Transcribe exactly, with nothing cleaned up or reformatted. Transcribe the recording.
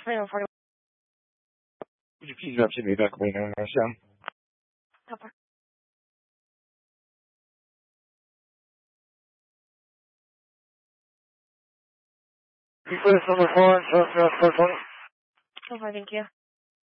Freedom forty. Would you please drop me back away now, Sam? Okay. Request number four, South South four twenty. So far, thank you.